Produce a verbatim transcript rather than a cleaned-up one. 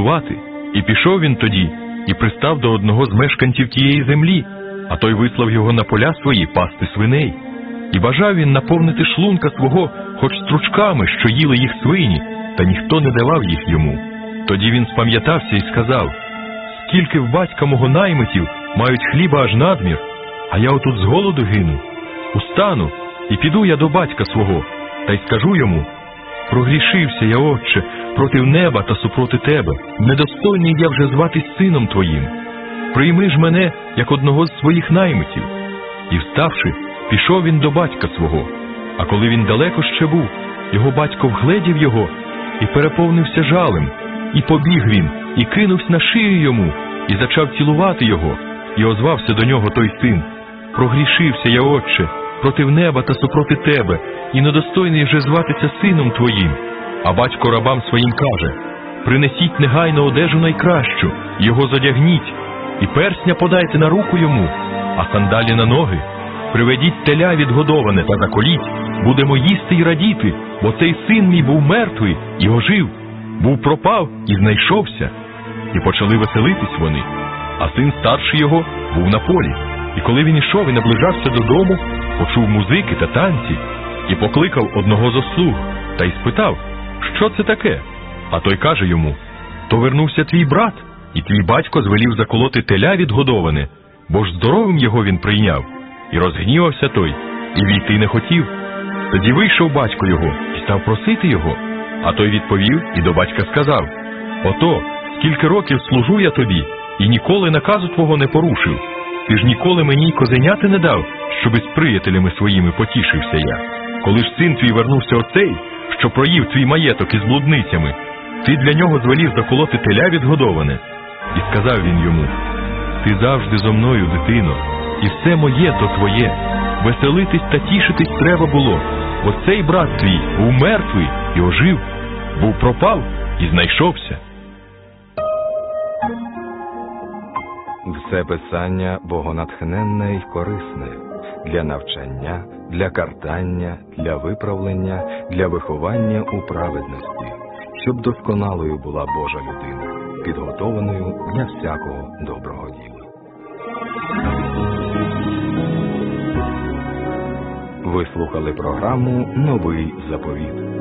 цінувати. І пішов він тоді, і пристав до одного з мешканців тієї землі, а той вислав його на поля свої пасти свиней. І бажав він наповнити шлунка свого хоч стручками, що їли їх свині, та ніхто не давав їх йому. Тоді він спам'ятався і сказав: «Скільки в батька мого наймитів мають хліба аж надмір, а я отут з голоду гину. Устану, і піду я до батька свого, та й скажу йому: прогрішився я, отче, проти неба та супроти тебе, недостойний я вже зватись сином твоїм. Прийми ж мене, як одного з своїх наймитів». І вставши, пішов він до батька свого. А коли він далеко ще був, його батько вгледів його і переповнився жалем. І побіг він, і кинувся на шию йому, і зачав цілувати його. І озвався до нього той син: «Прогрішився я, отче, проти неба та супроти тебе, і недостойний вже зватися сином твоїм». А батько рабам своїм каже: «Принесіть негайно одежу найкращу, і його зодягніть, і персня подайте на руку йому, а сандалі на ноги. Приведіть теля відгодоване та заколіть, будемо їсти й радіти, бо цей син мій був мертвий і ожив, був пропав і знайшовся». І почали веселитись вони. А син старший його був на полі. І коли він ішов і наближався додому, почув музики та танці, і покликав одного з ослуг, та й спитав: «Що це таке?» А той каже йому: «То вернувся твій брат, і твій батько звелів заколоти теля відгодоване, бо ж здоровим його він прийняв». І розгнівався той, і війти не хотів. Тоді вийшов батько його і став просити його. А той відповів і до батька сказав: «Ото, скільки років служу я тобі, і ніколи наказу твого не порушив. Ти ж ніколи мені й козеняти не дав, щоби з приятелями своїми потішився я. Коли ж син твій вернувся оцей, що проїв твій маєток із блудницями, ти для нього звелів заколоти теля відгодоване». І сказав він йому: «Ти завжди зо мною, дитино, і все моє то твоє. Веселитись та тішитись треба було, бо цей брат твій був мертвий і ожив, був пропав і знайшовся». Все писання богонатхненне й корисне для навчання, для картання, для виправлення, для виховання у праведності, щоб досконалою була Божа людина, підготованою для всякого доброго діла. Ви слухали програму «Новий заповіт».